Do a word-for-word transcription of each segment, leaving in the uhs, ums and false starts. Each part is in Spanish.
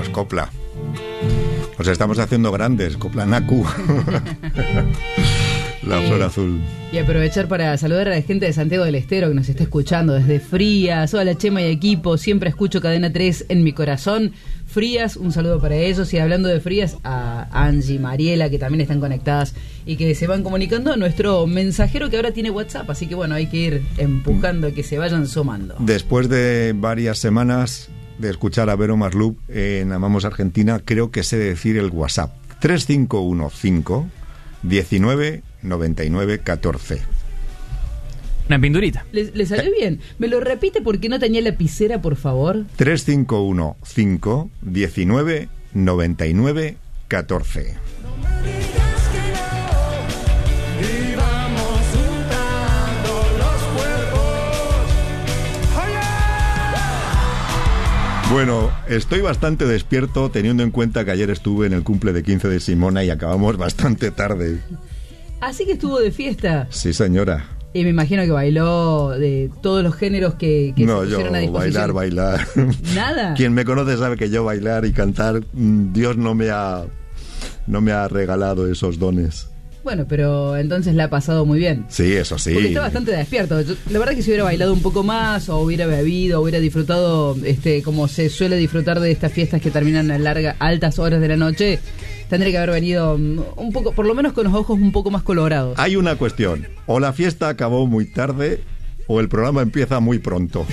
es Copla. Nos estamos haciendo grandes, Copla Naku. La flor eh, azul. Y aprovechar para saludar a la gente de Santiago del Estero que nos está escuchando desde Frías. Hola Chema y equipo, siempre escucho Cadena tres en mi corazón. Frías, un saludo para ellos. Y hablando de Frías, a Angie, Mariela, que también están conectadas y que se van comunicando. Nuestro mensajero que ahora tiene WhatsApp, así que bueno, hay que ir empujando, que se vayan sumando. Después de varias semanas de escuchar a Vero Maslub en Amamos Argentina, creo que sé decir el WhatsApp. tres cinco uno cinco diecinueve noventa y nueve catorce. Una pinturita. ¿Le, le salió bien? ¿Me lo repite porque no tenía lapicera, por favor? tres cinco uno cinco diecinueve noventa y nueve catorce. Bueno, estoy bastante despierto teniendo en cuenta que ayer estuve en el cumple de quince de Simona y acabamos bastante tarde. ¿Así que estuvo de fiesta? Sí, señora. Y me imagino que bailó de todos los géneros que, que no, se pusieron yo, a disposición. bailar, bailar. ¿Nada? Quien me conoce sabe que yo bailar y cantar, Dios no me ha, no me ha regalado esos dones. Bueno, pero entonces la ha pasado muy bien. Sí, eso sí. Porque está bastante despierto. Yo, la verdad que si hubiera bailado un poco más, o hubiera bebido, o hubiera disfrutado, este, como se suele disfrutar de estas fiestas que terminan a largas, altas horas de la noche, tendría que haber venido un poco, por lo menos con los ojos un poco más colorados. Hay una cuestión. O la fiesta acabó muy tarde, o el programa empieza muy pronto.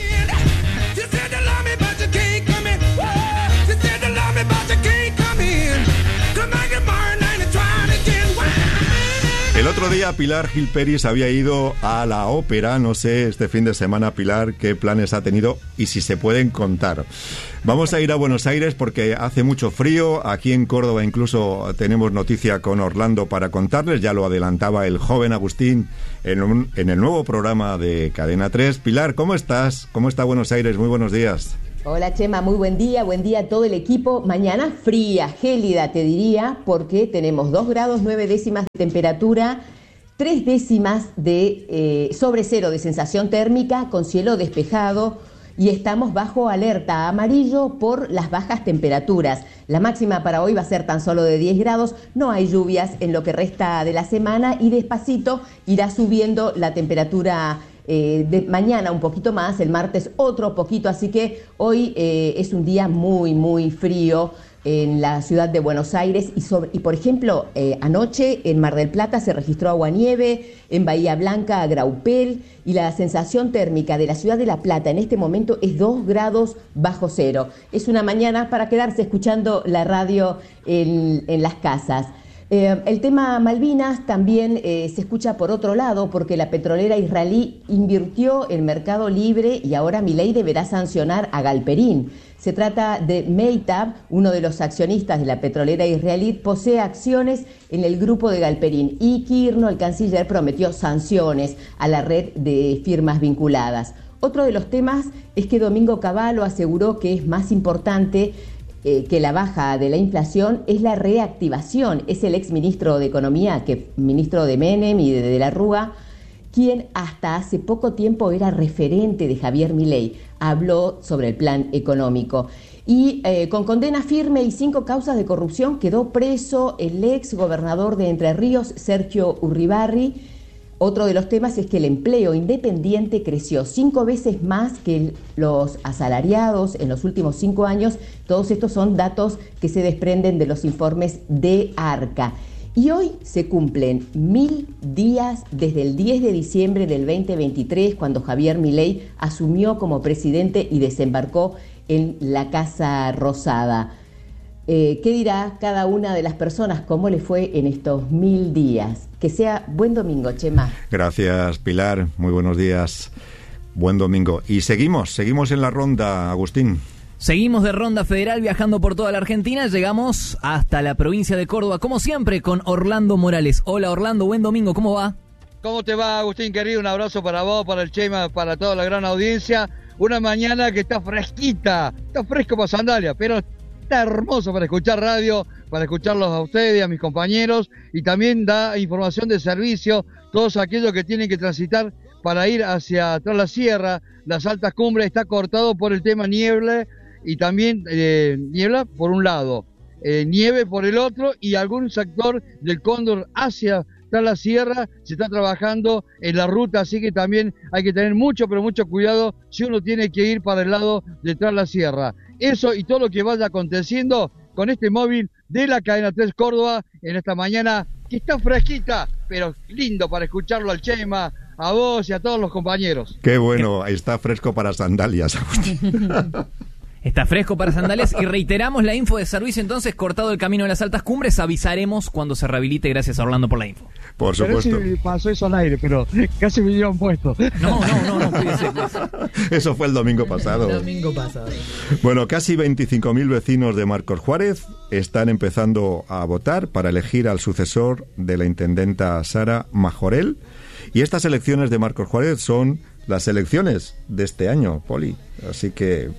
El otro día Pilar Gil Peris había ido a la ópera, no sé este fin de semana Pilar qué planes ha tenido y si se pueden contar. Vamos a ir a Buenos Aires porque hace mucho frío, aquí en Córdoba incluso tenemos noticia con Orlando para contarles, ya lo adelantaba el joven Agustín en, un, en el nuevo programa de Cadena tres. Pilar, ¿cómo estás? ¿Cómo está Buenos Aires? Muy buenos días. Hola Chema, muy buen día, buen día a todo el equipo. Mañana fría, gélida te diría, porque tenemos dos grados nueve décimas de temperatura, tres décimas de eh, sobre cero de sensación térmica, con cielo despejado y estamos bajo alerta amarillo por las bajas temperaturas. La máxima para hoy va a ser tan solo de diez grados, no hay lluvias en lo que resta de la semana y despacito irá subiendo la temperatura. Eh, de mañana un poquito más, el martes otro poquito, así que hoy eh, es un día muy, muy frío en la ciudad de Buenos Aires y, sobre, y por ejemplo, eh, anoche en Mar del Plata se registró aguanieve, en Bahía Blanca, Graupel, y la sensación térmica de la ciudad de La Plata en este momento es dos grados bajo cero. Es una mañana para quedarse escuchando la radio en, en las casas. Eh, el tema Malvinas también eh, se escucha por otro lado porque la petrolera israelí invirtió en Mercado Libre y ahora Milei deberá sancionar a Galperín. Se trata de Meitab, uno de los accionistas de la petrolera israelí, posee acciones en el grupo de Galperín y Kirno, el canciller, prometió sanciones a la red de firmas vinculadas. Otro de los temas es que Domingo Cavallo aseguró que es más importante Eh, que la baja de la inflación es la reactivación. Es el ex ministro de Economía, que ministro de Menem y de, de la Rúa, quien hasta hace poco tiempo era referente de Javier Milei. Habló sobre el plan económico. Y eh, con condena firme y cinco causas de corrupción quedó preso el ex gobernador de Entre Ríos, Sergio Urribarri. Otro de los temas es que el empleo independiente creció cinco veces más que los asalariados en los últimos cinco años. Todos estos son datos que se desprenden de los informes de ARCA. Y hoy se cumplen mil días desde el diez de diciembre del veinte veintitrés, cuando Javier Milei asumió como presidente y desembarcó en la Casa Rosada. Eh, ¿Qué dirá cada una de las personas? ¿Cómo le fue en estos mil días? Que sea buen domingo, Chema. Gracias, Pilar. Muy buenos días. Buen domingo. Y seguimos, seguimos en la ronda, Agustín. Seguimos de ronda federal viajando por toda la Argentina. Llegamos hasta la provincia de Córdoba, como siempre, con Orlando Morales. Hola, Orlando, buen domingo, ¿cómo va? ¿Cómo te va, Agustín, querido? Un abrazo para vos, para el Chema, para toda la gran audiencia. Una mañana que está fresquita, está fresco para sandalia, pero está hermoso para escuchar radio, para escucharlos a ustedes, a mis compañeros, y también da información de servicio, todos aquellos que tienen que transitar para ir hacia atrás la sierra, las altas cumbres, está cortado por el tema niebla y también eh, niebla por un lado, eh, nieve por el otro, y algún sector del Cóndor hacia la sierra se está trabajando en la ruta, así que también hay que tener mucho, pero mucho cuidado si uno tiene que ir para el lado de Tras la Sierra. Eso y todo lo que vaya aconteciendo con este móvil de la cadena tres Córdoba en esta mañana, que está fresquita, pero lindo para escucharlo al Chema, a vos y a todos los compañeros. Qué bueno, está fresco para sandalias, Agustín. Está fresco para sandalias y reiteramos la info de servicio, entonces, cortado el camino de las altas cumbres, avisaremos cuando se rehabilite. Gracias a Orlando por la info. Por supuesto. Pero si pasó eso al aire, pero casi me llevan puesto. No, no, no, no, cuídese, cuídese. Eso fue el domingo pasado. El domingo pasado. Bueno, casi veinticinco mil vecinos de Marcos Juárez están empezando a votar para elegir al sucesor de la intendenta Sara Majorel. Y estas elecciones de Marcos Juárez son las elecciones de este año, Poli. Así que...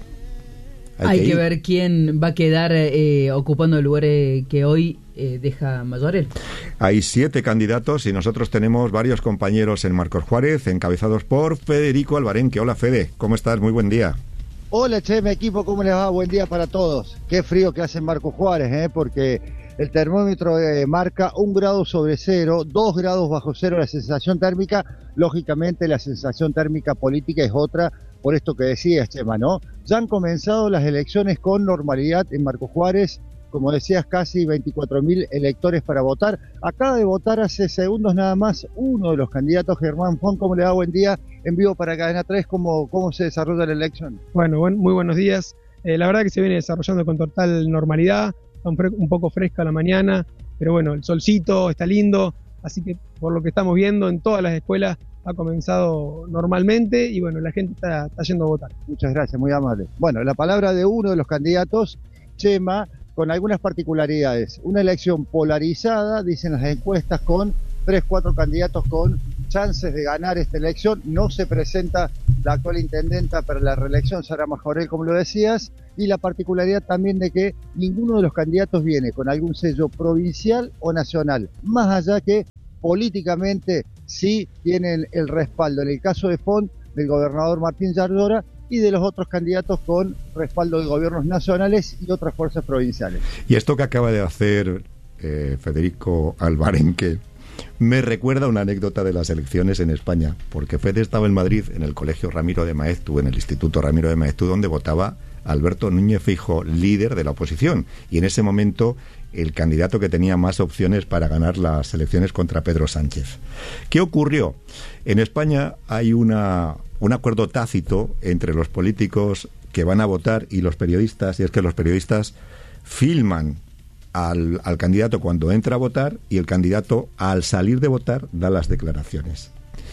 Hay, Hay que, que ver quién va a quedar eh, ocupando el lugar eh, que hoy eh, deja Majorel. Hay siete candidatos y nosotros tenemos varios compañeros en Marcos Juárez, encabezados por Federico Albarenque. Hola, Fede, ¿cómo estás? Muy buen día. Hola, Chema, equipo, ¿cómo les va? Buen día para todos. Qué frío que hace en Marcos Juárez, ¿eh? Porque el termómetro eh, marca un grado sobre cero, dos grados bajo cero la sensación térmica. Lógicamente la sensación térmica política es otra, por esto que decías, Chema, ¿no? Ya han comenzado las elecciones con normalidad en Marcos Juárez, como decías, casi veinticuatro mil electores para votar. Acaba de votar hace segundos nada más uno de los candidatos, Germán Fon. ¿Cómo le va? Buen día, en vivo para Cadena tres. ¿Cómo, cómo se desarrolla la elección? Bueno, buen, muy buenos días. Eh, la verdad que se viene desarrollando con total normalidad, un, fre- un poco fresca la mañana, pero bueno, el solcito está lindo, así que por lo que estamos viendo en todas las escuelas ha comenzado normalmente y bueno, la gente está, está yendo a votar. Muchas gracias, muy amable. Bueno, la palabra de uno de los candidatos, Chema, con algunas particularidades. Una elección polarizada, dicen las encuestas, con tres, cuatro candidatos con chances de ganar esta elección. No se presenta la actual intendenta para la reelección, Sara Majorel, como lo decías, y la particularidad también de que ninguno de los candidatos viene con algún sello provincial o nacional, más allá que políticamente sí tienen el respaldo, en el caso de Font, del gobernador Martín Yardora, y de los otros candidatos con respaldo de gobiernos nacionales y otras fuerzas provinciales. Y esto que acaba de hacer eh, Federico Albarenque me recuerda una anécdota de las elecciones en España, porque Fede estaba en Madrid, en el colegio Ramiro de Maeztu, en el Instituto Ramiro de Maeztu, donde votaba Alberto Núñez Feijóo, líder de la oposición, y en ese momento el candidato que tenía más opciones para ganar las elecciones contra Pedro Sánchez. ¿Qué ocurrió? En España hay una, un acuerdo tácito entre los políticos que van a votar y los periodistas, y es que los periodistas filman al, al candidato cuando entra a votar y el candidato al salir de votar da las declaraciones.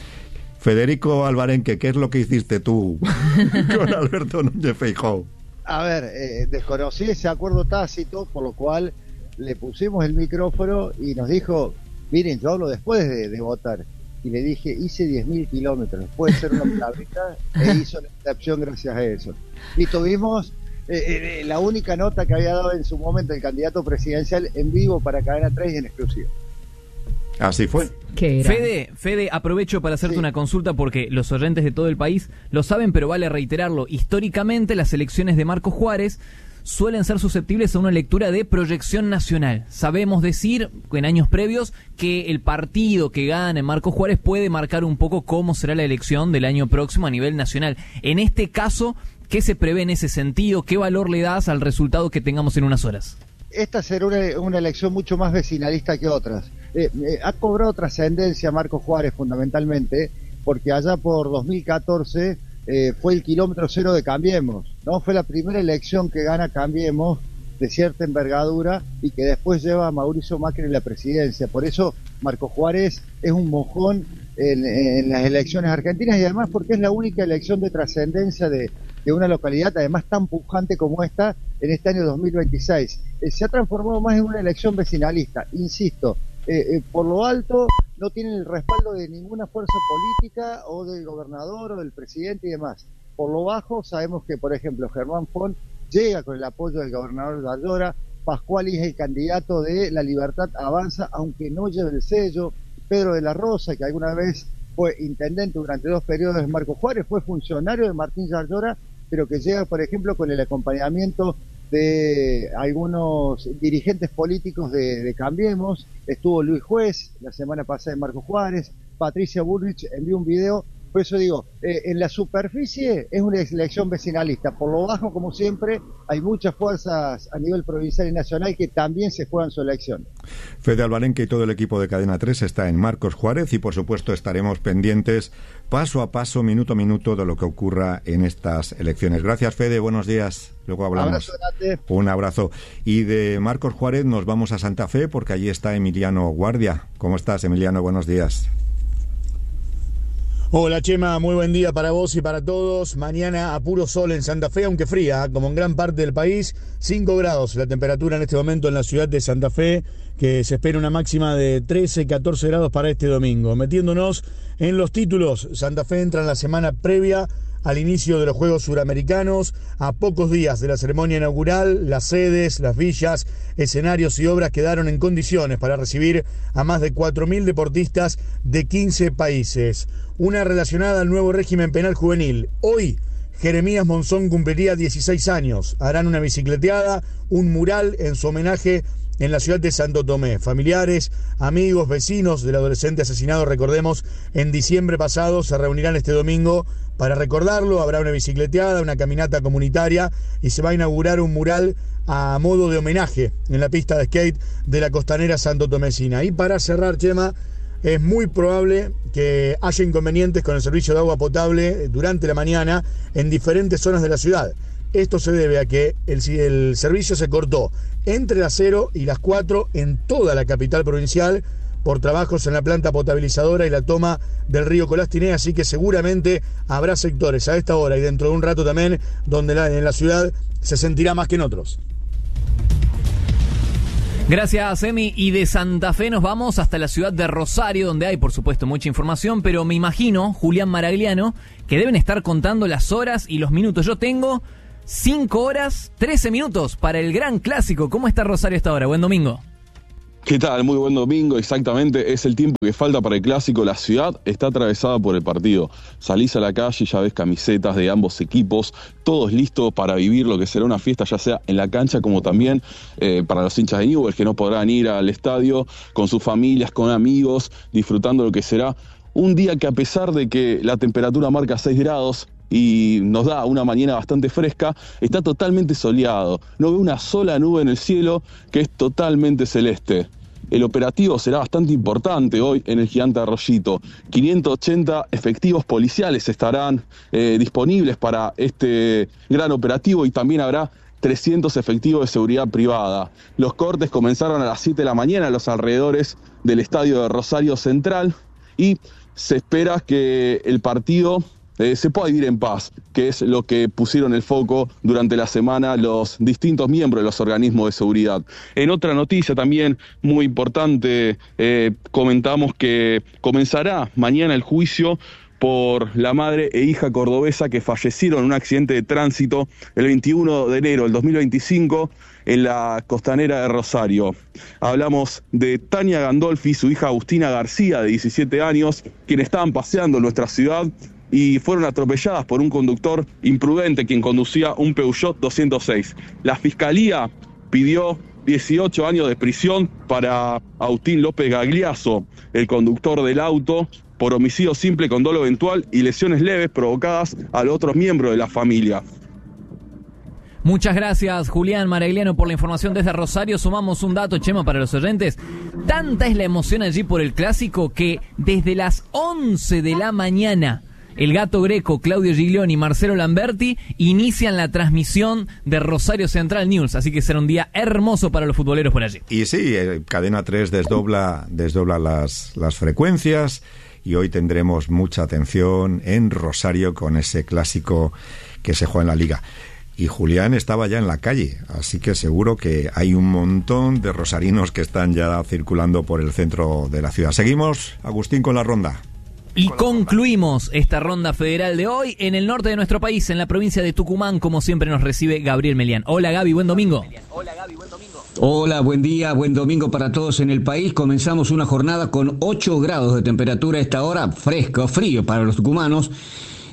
Federico Albarenque, ¿qué es lo que hiciste tú con Alberto Núñez Feijóo? A ver, eh, desconocí ese acuerdo tácito, por lo cual le pusimos el micrófono y nos dijo, miren, yo hablo después de, de votar. Y le dije, hice diez mil kilómetros, puede ser una palabrita, e hizo la excepción gracias a eso. Y tuvimos eh, eh, la única nota que había dado en su momento el candidato presidencial en vivo para Cadena tres y en exclusiva. Así fue. Fede, Fede, aprovecho para hacerte sí. una consulta porque los oyentes de todo el país lo saben, pero vale reiterarlo. Históricamente las elecciones de Marcos Juárez suelen ser susceptibles a una lectura de proyección nacional. Sabemos decir, en años previos, que el partido que gane Marcos Juárez puede marcar un poco cómo será la elección del año próximo a nivel nacional. En este caso, ¿qué se prevé en ese sentido? ¿Qué valor le das al resultado que tengamos en unas horas? Esta será una, una elección mucho más vecinalista que otras. Eh, eh, ha cobrado trascendencia Marcos Juárez fundamentalmente porque allá por dos mil catorce eh, fue el kilómetro cero de Cambiemos, ¿no? Fue la primera elección que gana Cambiemos de cierta envergadura y que después lleva a Mauricio Macri en la presidencia. Por eso Marcos Juárez es un mojón en, en las elecciones argentinas y además porque es la única elección de trascendencia de, de una localidad además tan pujante como esta en este año dos mil veintiséis. Eh, se ha transformado más en una elección vecinalista, insisto. Eh, eh, por lo alto no tienen el respaldo de ninguna fuerza política o del gobernador o del presidente y demás. Por lo bajo sabemos que, por ejemplo, Germán Font llega con el apoyo del gobernador Yardora, Pascual es el candidato de La Libertad Avanza, aunque no lleve el sello, Pedro de la Rosa, que alguna vez fue intendente durante dos periodos de Marcos Juárez, fue funcionario de Martín Yardora pero que llega, por ejemplo, con el acompañamiento de algunos dirigentes políticos de, de Cambiemos. Estuvo Luis Juez la semana pasada en Marcos Juárez, Patricia Bullrich envió un video. Por eso digo, eh, en la superficie es una elección vecinalista, por lo bajo, como siempre, hay muchas fuerzas a nivel provincial y nacional que también se juegan su elección. Fede Alvarenque y todo el equipo de Cadena tres está en Marcos Juárez y por supuesto estaremos pendientes paso a paso, minuto a minuto, de lo que ocurra en estas elecciones. Gracias, Fede, buenos días. Luego hablamos. Un abrazo, Un abrazo. Y de Marcos Juárez nos vamos a Santa Fe porque allí está Emiliano Guardia. ¿Cómo estás, Emiliano? Buenos días. Hola Chema, muy buen día para vos y para todos. Mañana a puro sol en Santa Fe, aunque fría, como en gran parte del país. cinco grados la temperatura en este momento en la ciudad de Santa Fe, que se espera una máxima de trece, catorce grados para este domingo. Metiéndonos en los títulos, Santa Fe entra en la semana previa al inicio de los Juegos Suramericanos, a pocos días de la ceremonia inaugural. Las sedes, las villas, escenarios y obras quedaron en condiciones para recibir a más de cuatro mil deportistas de quince países. Una relacionada al nuevo régimen penal juvenil. Hoy, Jeremías Monzón cumpliría dieciséis años. Harán una bicicleteada, un mural en su homenaje en la ciudad de Santo Tomé. Familiares, amigos, vecinos del adolescente asesinado, recordemos, en diciembre pasado, se reunirán este domingo para recordarlo. Habrá una bicicleteada, una caminata comunitaria y se va a inaugurar un mural a modo de homenaje en la pista de skate de la costanera santotomecina. Y para cerrar, Chema, es muy probable que haya inconvenientes con el servicio de agua potable durante la mañana en diferentes zonas de la ciudad. Esto se debe a que el, el servicio se cortó entre las cero y las cuatro en toda la capital provincial por trabajos en la planta potabilizadora y la toma del río Colastiné, así que seguramente habrá sectores a esta hora y dentro de un rato también donde la, en la ciudad se sentirá más que en otros. Gracias, Emi. Y de Santa Fe nos vamos hasta la ciudad de Rosario, donde hay, por supuesto, mucha información, pero me imagino, Julián Maragliano, que deben estar contando las horas y los minutos. Yo tengo cinco horas, trece minutos para el gran clásico. ¿Cómo está Rosario hasta ahora? Buen domingo. ¿Qué tal? Muy buen domingo, exactamente, es el tiempo que falta para el clásico. La ciudad está atravesada por el partido. Salís a la calle y ya ves camisetas de ambos equipos, todos listos para vivir lo que será una fiesta, ya sea en la cancha como también eh, para los hinchas de Newell's que no podrán ir al estadio con sus familias, con amigos, disfrutando lo que será un día que, a pesar de que la temperatura marca seis grados, y nos da una mañana bastante fresca, está totalmente soleado. No ve una sola nube en el cielo, que es totalmente celeste. El operativo será bastante importante hoy en el Gigante Arroyito. quinientos ochenta efectivos policiales estarán eh, disponibles para este gran operativo y también habrá trescientos efectivos de seguridad privada. Los cortes comenzaron a las siete de la mañana en los alrededores del estadio de Rosario Central y se espera que el partido Eh, se pueda vivir en paz, que es lo que pusieron el foco durante la semana los distintos miembros de los organismos de seguridad. En otra noticia también muy importante, eh, comentamos que comenzará mañana el juicio por la madre e hija cordobesa que fallecieron en un accidente de tránsito el veintiuno de enero del dos mil veinticinco en la costanera de Rosario. Hablamos de Tania Gandolfi y su hija Agustina García, de diecisiete años, quienes estaban paseando en nuestra ciudad y fueron atropelladas por un conductor imprudente quien conducía un Peugeot doscientos seis. La Fiscalía pidió dieciocho años de prisión para Agustín López Gagliaso, el conductor del auto, por homicidio simple con dolo eventual y lesiones leves provocadas a los otros miembros de la familia. Muchas gracias, Julián Maragliano, por la información desde Rosario. Sumamos un dato, Chema, para los oyentes. Tanta es la emoción allí por el clásico que desde las once de la mañana el Gato Greco, Claudio Giglioni y Marcelo Lamberti inician la transmisión de Rosario Central News, así que será un día hermoso para los futboleros por allí. Y sí, Cadena tres desdobla, desdobla las, las frecuencias y hoy tendremos mucha atención en Rosario con ese clásico que se juega en la Liga. Y Julián estaba ya en la calle, así que seguro que hay un montón de rosarinos que están ya circulando por el centro de la ciudad. Seguimos, Agustín, con la ronda. Y concluimos esta ronda federal de hoy en el norte de nuestro país, en la provincia de Tucumán. Como siempre nos recibe Gabriel Melián. Hola Gaby, buen domingo. Hola Gaby, buen domingo. Hola, buen día, buen domingo para todos en el país. Comenzamos una jornada con ocho grados de temperatura a esta hora, fresco, frío para los tucumanos.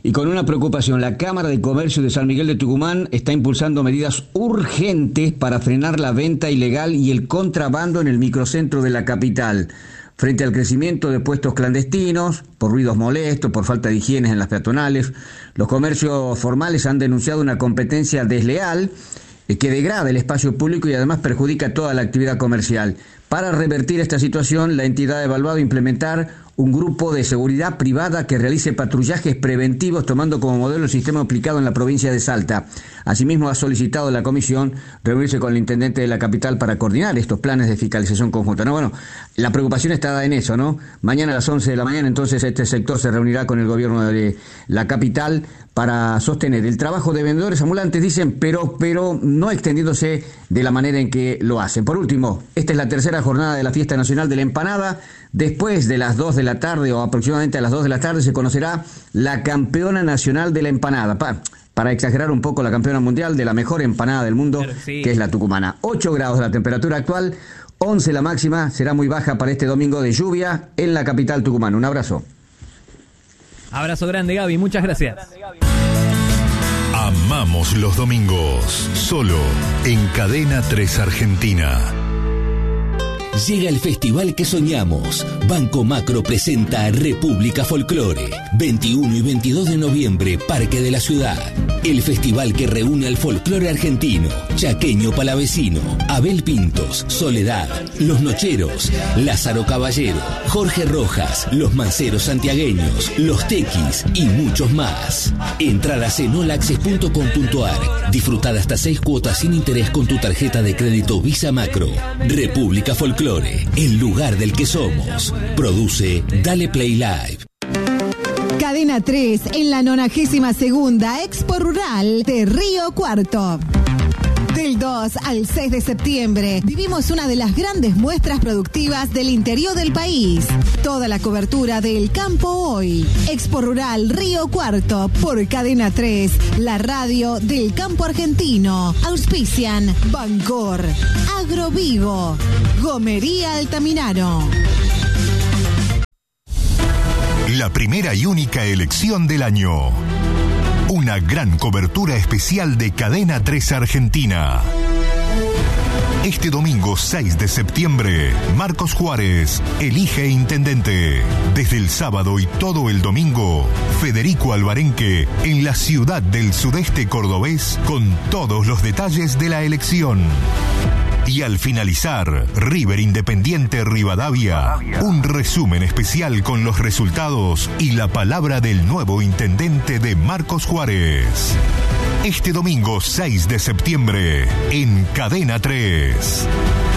Y con una preocupación, la Cámara de Comercio de San Miguel de Tucumán está impulsando medidas urgentes para frenar la venta ilegal y el contrabando en el microcentro de la capital. Frente al crecimiento de puestos clandestinos, por ruidos molestos, por falta de higiene en las peatonales, los comercios formales han denunciado una competencia desleal que degrada el espacio público y además perjudica toda la actividad comercial. Para revertir esta situación, la entidad ha evaluado implementar un grupo de seguridad privada que realice patrullajes preventivos tomando como modelo el sistema aplicado en la provincia de Salta. Asimismo, ha solicitado a la comisión reunirse con el intendente de la capital para coordinar estos planes de fiscalización conjunta. No, bueno, la preocupación está en eso, ¿no? Mañana a las once de la mañana, entonces, este sector se reunirá con el gobierno de la capital para sostener el trabajo de vendedores ambulantes, dicen, pero, pero no extendiéndose de la manera en que lo hacen. Por último, esta es la tercera jornada de la Fiesta Nacional de la Empanada. Después de las dos de la tarde, o aproximadamente a las dos de la tarde, se conocerá la campeona nacional de la empanada. Pa, para exagerar un poco, la campeona mundial de la mejor empanada del mundo, sí, que es la tucumana. ocho grados la temperatura actual, once la máxima, será muy baja para este domingo de lluvia en la capital tucumana. Un abrazo. Abrazo grande, Gaby, muchas gracias. Amamos los domingos, solo en Cadena tres Argentina. Llega el festival que soñamos. Banco Macro presenta República Folclore. veintiuno y veintidós de noviembre, Parque de la Ciudad. El festival que reúne al folclore argentino, chaqueño palavecino, Abel Pintos, Soledad, Los Nocheros, Lázaro Caballero, Jorge Rojas, Los Manceros Santiagueños, Los Tequis y muchos más. Entradas en olaccess punto com punto ar. Disfrutar hasta seis cuotas sin interés con tu tarjeta de crédito Visa Macro. República Folclore. El lugar del que somos. Produce Dale Play Live. Cadena tres en la nonagésima segunda Expo Rural de Río Cuarto. Del dos al seis de septiembre vivimos una de las grandes muestras productivas del interior del país. Toda la cobertura del campo hoy. Expo Rural Río Cuarto por Cadena tres, la radio del campo argentino. Auspician Bancor, Agrovigo, Gomería Altamirano. La primera y única elección del año. Una gran cobertura especial de Cadena tres Argentina. Este domingo seis de septiembre, Marcos Juárez elige intendente. Desde el sábado y todo el domingo, Federico Alvarenque en la ciudad del sudeste cordobés con todos los detalles de la elección. Y al finalizar, River Independiente Rivadavia, un resumen especial con los resultados y la palabra del nuevo intendente de Marcos Juárez. Este domingo seis de septiembre, en Cadena tres.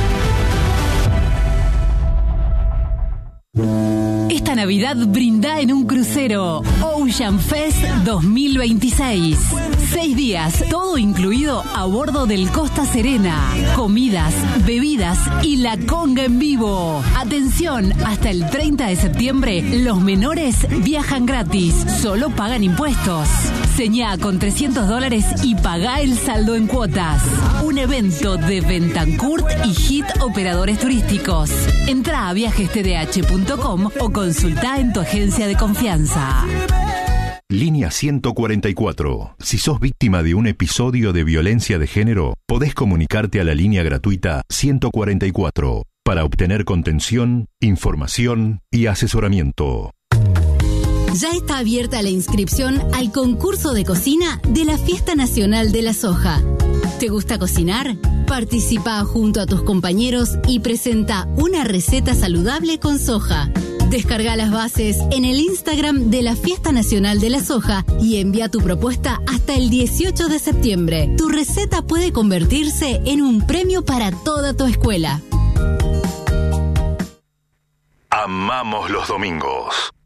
Esta Navidad brinda en un crucero Ocean Fest dos mil veintiséis. Seis días, todo incluido a bordo del Costa Serena. Comidas, bebidas y la conga en vivo. Atención, hasta el treinta de septiembre los menores viajan gratis, solo pagan impuestos. Señá con trescientos dólares y pagá el saldo en cuotas. Un evento de Bentancourt y Hit Operadores Turísticos. Entrá a viajes t d h punto com o consultá en tu agencia de confianza. Línea ciento cuarenta y cuatro. Si sos víctima de un episodio de violencia de género, podés comunicarte a la línea gratuita ciento cuarenta y cuatro para obtener contención, información y asesoramiento. Ya está abierta la inscripción al concurso de cocina de la Fiesta Nacional de la Soja. ¿Te gusta cocinar? Participa junto a tus compañeros y presenta una receta saludable con soja. Descarga las bases en el Instagram de la Fiesta Nacional de la Soja y envía tu propuesta hasta el dieciocho de septiembre. Tu receta puede convertirse en un premio para toda tu escuela. Amamos los domingos.